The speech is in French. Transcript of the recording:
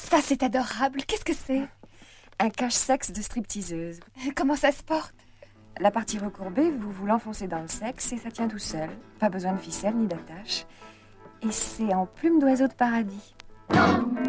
Ça, c'est adorable. Qu'est-ce que c'est? Un cache-sexe de stripteaseuse. Comment ça se porte? La partie recourbée, vous l'enfoncez dans le sexe et ça tient tout seul. Pas besoin de ficelle ni d'attache. Et c'est en plume d'oiseau de paradis.